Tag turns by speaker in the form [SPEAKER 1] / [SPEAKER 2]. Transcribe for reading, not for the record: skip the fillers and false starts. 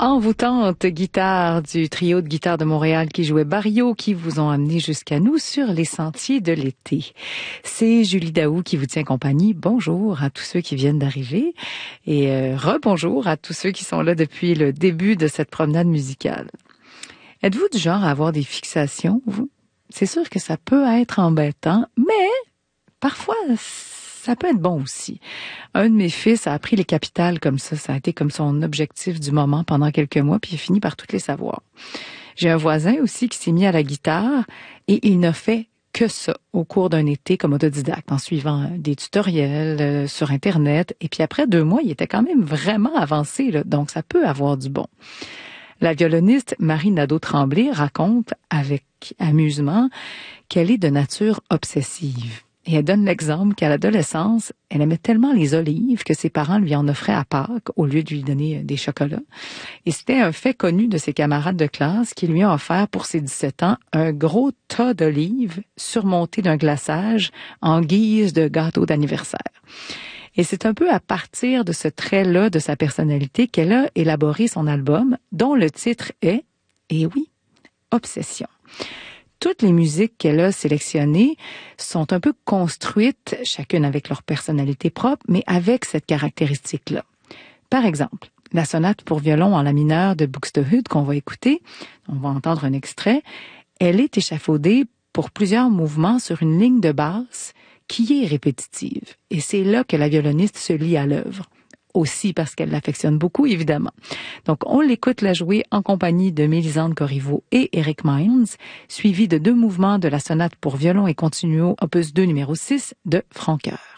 [SPEAKER 1] Envoûtante guitare du trio de guitare de Montréal qui jouait Barrio, qui vous ont amené jusqu'à nous sur les sentiers de l'été. C'est Julie Daou qui vous tient compagnie. Bonjour à tous ceux qui viennent d'arriver et rebonjour à tous ceux qui sont là depuis le début de cette promenade musicale. Êtes-vous du genre à avoir des fixations, vous? C'est sûr que ça peut être embêtant, mais parfois ça peut être bon aussi. Un de mes fils a appris les capitales comme ça. Ça a été comme son objectif du moment pendant quelques mois, puis il a fini par toutes les savoir. J'ai un voisin aussi qui s'est mis à la guitare et il n'a fait que ça au cours d'un été comme autodidacte, en suivant des tutoriels sur Internet. Et puis après 2 mois, il était quand même vraiment avancé, là, donc ça peut avoir du bon. La violoniste Marie Nadeau-Tremblay raconte avec amusement qu'elle est de nature obsessive. Et elle donne l'exemple qu'à l'adolescence, elle aimait tellement les olives que ses parents lui en offraient à Pâques au lieu de lui donner des chocolats. Et c'était un fait connu de ses camarades de classe qui lui ont offert pour ses 17 ans un gros tas d'olives surmonté d'un glaçage en guise de gâteau d'anniversaire. Et c'est un peu à partir de ce trait-là de sa personnalité qu'elle a élaboré son album, dont le titre est, et oui, Obsession. Toutes les musiques qu'elle a sélectionnées sont un peu construites, chacune avec leur personnalité propre, mais avec cette caractéristique-là. Par exemple, la sonate pour violon en la mineur de Buxtehude qu'on va écouter, on va entendre un extrait, elle est échafaudée pour plusieurs mouvements sur une ligne de basse qui est répétitive. Et c'est là que la violoniste se lie à l'œuvre. Aussi parce qu'elle l'affectionne beaucoup, évidemment. Donc, on l'écoute la jouer en compagnie de Mélisande Corriveau et Eric Mines, suivi de 2 mouvements de la sonate pour violon et continuo opus 2 numéro 6 de Francoeur.